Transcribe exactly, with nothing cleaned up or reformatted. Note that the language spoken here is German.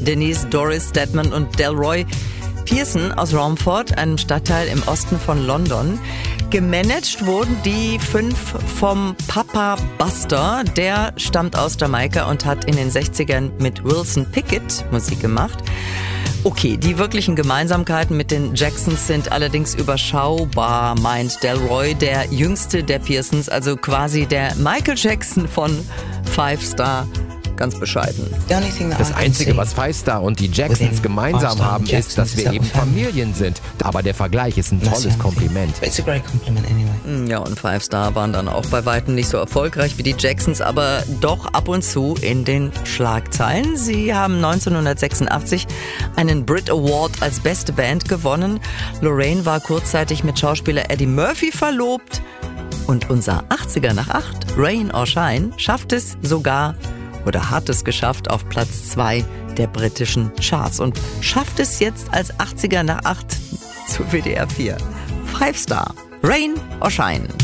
Denise, Doris, Stedman und Delroy Pearson aus Romford, einem Stadtteil im Osten von London. Gemanagt wurden die fünf vom Papa Buster. Der stammt aus Jamaika und hat in den sechzigern mit Wilson Pickett Musik gemacht. Okay, die wirklichen Gemeinsamkeiten mit den Jacksons sind allerdings überschaubar, meint Delroy, der jüngste der Pearsons, also quasi der Michael Jackson von Five Star. Ganz bescheiden. Das Einzige, was Five Star und die Jacksons gemeinsam haben, ist, dass wir eben Familien sind. Aber der Vergleich ist ein tolles Kompliment. Ja, und Five Star waren dann auch bei weitem nicht so erfolgreich wie die Jacksons, aber doch ab und zu in den Schlagzeilen. Sie haben neunzehnhundertsechsundachtzig einen Brit Award als beste Band gewonnen. Lorraine war kurzzeitig mit Schauspieler Eddie Murphy verlobt. Und unser achtziger nach acht, Rain or Shine, schafft es sogar oder hat es geschafft auf Platz zwei der britischen Charts und schafft es jetzt als achtziger nach acht zu W D R vier. Five Star, Rain or Shine.